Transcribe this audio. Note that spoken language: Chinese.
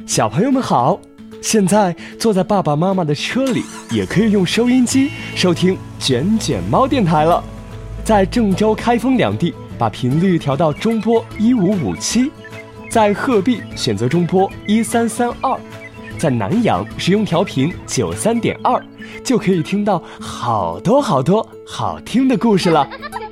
小朋友们好，现在坐在爸爸妈妈的车里，也可以用收音机收听卷卷猫电台了。在郑州、开封两地，把频率调到中波1557；在鹤壁选择中波1332；在南阳使用调频93.2，就可以听到好多好多好听的故事了。